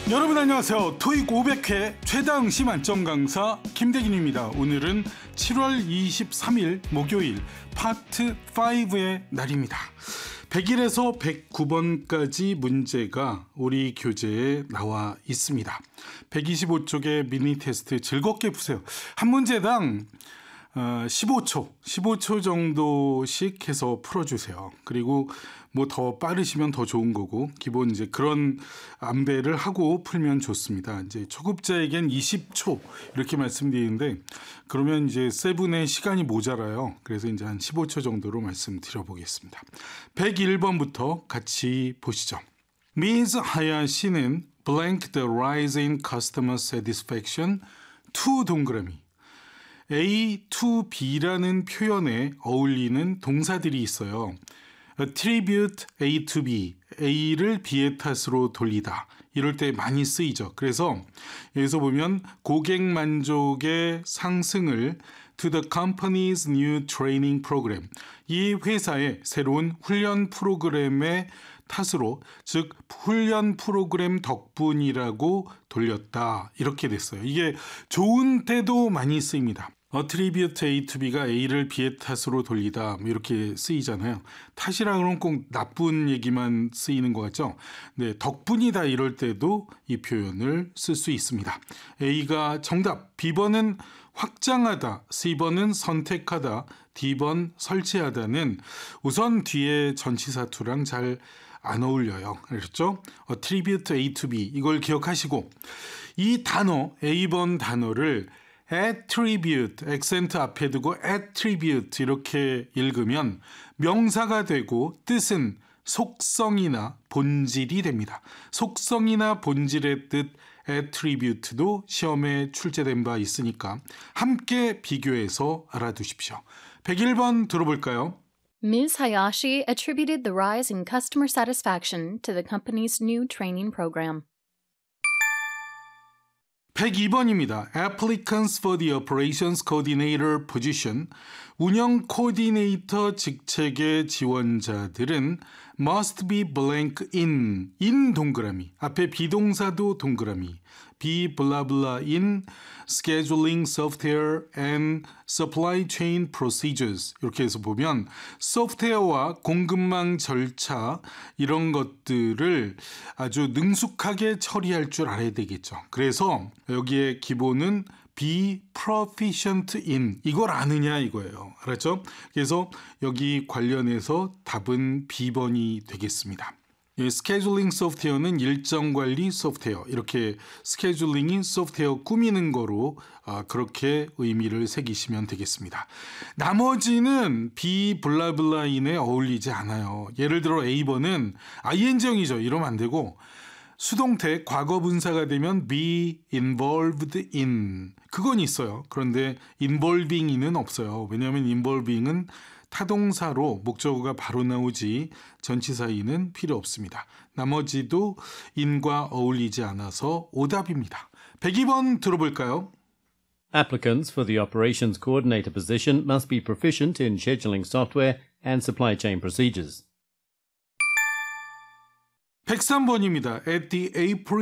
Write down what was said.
여러분 안녕하세요. 토익 500회 최다응시 만점 강사 김대균입니다. 오늘은 7월 23일 목요일 파트 5의 날입니다. 101에서 109번까지 문제가 우리 교재에 나와 있습니다. 125쪽의 미니 테스트 즐겁게 푸세요. 한 문제당 15초 정도씩 해서 풀어주세요. 그리고 뭐 더 빠르시면 더 좋은 거고, 기본 이제 그런 안배를 하고 풀면 좋습니다. 이제 초급자에겐 20초 이렇게 말씀드리는데, 그러면 이제 세븐의 시간이 모자라요. 그래서 이제 한 15초 정도로 말씀드려 보겠습니다. 101번부터 같이 보시죠. Ms. 하야시는 blank the rise in customer satisfaction to 동그라미. A to B라는 표현에 어울리는 동사들이 있어요. attribute A to B, A를 B의 탓으로 돌리다. 이럴 때 많이 쓰이죠. 그래서 여기서 보면 고객 만족의 상승을 to the company's new training program, 이 회사의 새로운 훈련 프로그램의 탓으로, 즉 훈련 프로그램 덕분이라고 돌렸다. 이렇게 됐어요. 이게 좋은 때도 많이 쓰입니다. attribute A to B가 A를 B의 탓으로 돌리다, 이렇게 쓰이잖아요. 탓이라 그러면 꼭 나쁜 얘기만 쓰이는 것 같죠? 네, 덕분이다 이럴 때도 이 표현을 쓸 수 있습니다. A가 정답, B번은 확장하다, C번은 선택하다, D번 설치하다는 우선 뒤에 전치사투랑 잘 안 어울려요. 그렇죠? attribute A to B, 이걸 기억하시고, 이 단어, A번 단어를 attribute, 액센트 앞에 두고 attribute 이렇게 읽으면 명사가 되고 뜻은 속성이나 본질이 됩니다. 속성이나 본질의 뜻 attribute도 시험에 출제된 바 있으니까 함께 비교해서 알아두십시오. 101번 들어볼까요? Ms. Hayashi attributed the rise in customer satisfaction to the company's new training program. 102번입니다. Applicants for the Operations Coordinator position, 운영 코디네이터 직책의 지원자들은 must be blank in 동그라미, 앞에 비동사도 동그라미, be blah blah in scheduling software and supply chain procedures, 이렇게 해서 보면 소프트웨어와 공급망 절차 이런 것들을 아주 능숙하게 처리할 줄 알아야 되겠죠. 그래서 여기에 기본은 be proficient in, 이걸 아느냐 이거예요. 알았죠? 그래서 여기 관련해서 답은 B번이 되겠습니다. 스케줄링 소프트웨어는 일정 관리 소프트웨어, 이렇게 스케줄링이 소프트웨어 꾸미는 거로 그렇게 의미를 새기시면 되겠습니다. 나머지는 be 블라블라인에 어울리지 않아요. 예를 들어 A번은 ing형이죠. 이러면 안 되고, 수동태 과거분사가 되면 be involved in, 그건 있어요. 그런데 involving in은 없어요. 왜냐하면 involving은 타동사로 목적어가 바로 나오지 전치사인은 필요 없습니다. 나머지도 in과 어울리지 않아서 오답입니다. 102번 들어볼까요? Applicants for the operations coordinator position must be proficient in scheduling software and supply chain procedures. 103번입니다. At the April